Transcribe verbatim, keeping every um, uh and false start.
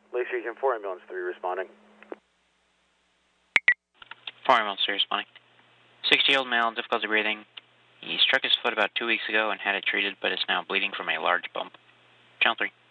Lake Region four, Ambulance three responding. four Ambulance three responding. sixty-year-old male, difficulty breathing. He struck his foot about two weeks ago and had it treated, but is now bleeding from a large bump. Channel three.